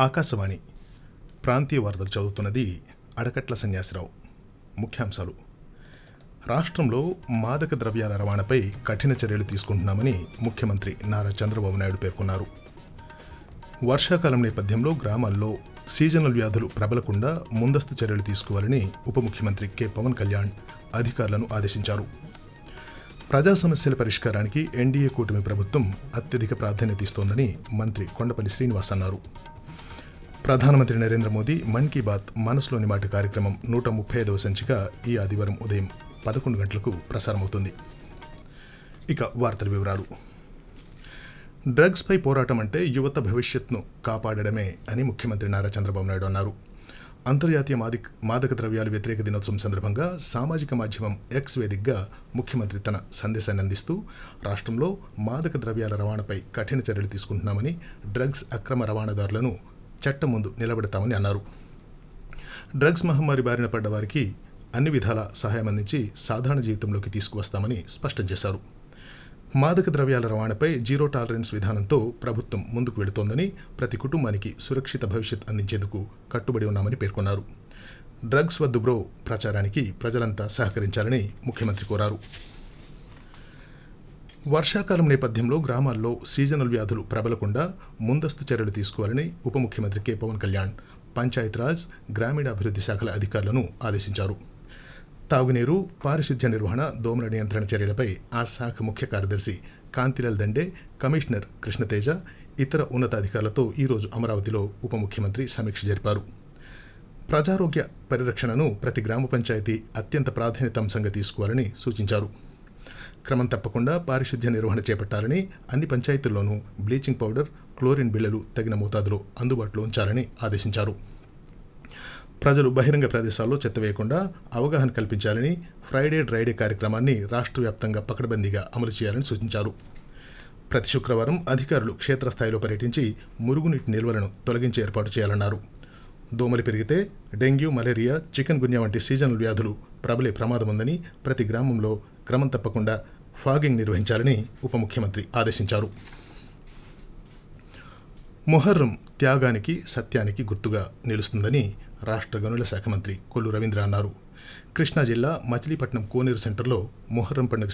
ఆకాశవాణి ప్రాంతీయ వార్తలు చదువుతున్నది అడకట్ల సన్యాసిరావు. ముఖ్యాంశాలు: రాష్ట్రంలో మాదక ద్రవ్యాల రవాణాపై కఠిన చర్యలు తీసుకుంటున్నామని ముఖ్యమంత్రి నారా చంద్రబాబు నాయుడు పేర్కొన్నారు. వర్షాకాలం నేపథ్యంలో గ్రామాల్లో సీజనల్ వ్యాధులు ప్రబలకుండా ముందస్తు చర్యలు తీసుకోవాలని ఉప ముఖ్యమంత్రి కె పవన్ కళ్యాణ్ అధికారులను ఆదేశించారు. ప్రజా సమస్యల పరిష్కారానికి ఎన్డీఏ కూటమి ప్రభుత్వం అత్యధిక ప్రాధాన్యత ఇస్తోందని మంత్రి కొండపల్లి శ్రీనివాస్ అన్నారు. ప్రధానమంత్రి నరేంద్ర మోదీ మన్ కీ బాత్ మనసులోని మాట కార్యక్రమం 135వ సంచిక ఈ ఆదివారం ఉదయం 11 గంటలకు ప్రసారమవుతుంది. ఇక వార్తల వివరాలు. డ్రగ్స్పై పోరాటం అంటే యువత భవిష్యత్తును కాపాడడమే అని ముఖ్యమంత్రి నారా చంద్రబాబు నాయుడు అన్నారు. అంతర్జాతీయ మాదక ద్రవ్యాల వ్యతిరేక దినోత్సవం సందర్భంగా సామాజిక మాధ్యమం ఎక్స్ వేదికగా ముఖ్యమంత్రి తన సందేశాన్ని అందిస్తూ రాష్ట్రంలో మాదక ద్రవ్యాల రవాణాపై కఠిన చర్యలు తీసుకుంటున్నామని, డ్రగ్స్ అక్రమ రవాణాదారులను చట్టం ముందు నిలబెడతామని అన్నారు. డ్రగ్స్ మహమ్మారి బారిన పడ్డ వారికి అన్ని విధాల సహాయం అందించి సాధారణ జీవితంలోకి తీసుకువస్తామని స్పష్టం చేశారు. మాదక ద్రవ్యాల రవాణాపై జీరో టాలరెన్స్ విధానంతో ప్రభుత్వం ముందుకు వెళుతోందని, ప్రతి కుటుంబానికి సురక్షిత భవిష్యత్ అందించేందుకు కట్టుబడి ఉన్నామని పేర్కొన్నారు. డ్రగ్స్ వద్దు బ్రో ప్రచారానికి ప్రజలంతా సహకరించాలని ముఖ్యమంత్రి కోరారు. వర్షాకాలం నేపథ్యంలో గ్రామాల్లో సీజనల్ వ్యాధులు ప్రబలకుండా ముందస్తు చర్యలు తీసుకోవాలని ఉప ముఖ్యమంత్రి కె పవన్ కళ్యాణ్ పంచాయతీరాజ్, గ్రామీణాభివృద్ధి శాఖల అధికారులను ఆదేశించారు. తాగునీరు, పారిశుధ్య నిర్వహణ, దోమల నియంత్రణ చర్యలపై ఆ శాఖ ముఖ్య కార్యదర్శి కాంతిలాల్ దండే, కమిషనర్ కృష్ణతేజ, ఇతర ఉన్నతాధికారులతో ఈరోజు అమరావతిలో ఉప ముఖ్యమంత్రి సమీక్ష జరిపారు. ప్రజారోగ్య పరిరక్షణను ప్రతి గ్రామ పంచాయతీ అత్యంత ప్రాధాన్యత అంశంగా తీసుకోవాలని సూచించారు. క్రమం తప్పకుండా పారిశుధ్య నిర్వహణ చేపట్టాలని, అన్ని పంచాయతీల్లోనూ బ్లీచింగ్ పౌడర్, క్లోరిన్ బిళ్లలు తగిన మోతాదులో అందుబాటులో ఉంచాలని ఆదేశించారు. ప్రజలు బహిరంగ ప్రదేశాల్లో చెత్త వేయకుండా అవగాహన కల్పించాలని, ఫ్రైడే డ్రైడే కార్యక్రమాన్ని రాష్ట్ర వ్యాప్తంగా పకడ్బందీగా అమలు చేయాలని సూచించారు. ప్రతి శుక్రవారం అధికారులు క్షేత్రస్థాయిలో పర్యటించి మురుగునీటి నిల్వలను తొలగించి ఏర్పాటు చేయాలన్నారు. దోమలు పెరిగితే డెంగ్యూ, మలేరియా, చికెన్ గున్యా వంటి సీజనల్ వ్యాధులు ప్రబలే ప్రమాదం ఉందని, ప్రతి గ్రామంలో క్రమం తప్పకుండా ఫాగింగ్ నిర్వహించాలని ఉప ముఖ్యమంత్రి ఆదేశించారు. మొహర్రం త్యాగానికి, సత్యానికి గుర్తుగా నిలుస్తుందని రాష్ట్ర గనుల శాఖ మంత్రి కొల్లు రవీంద్ర అన్నారు. కృష్ణా జిల్లా మచిలీపట్నం కోనేరు సెంటర్లో మొహర్రం పండుగ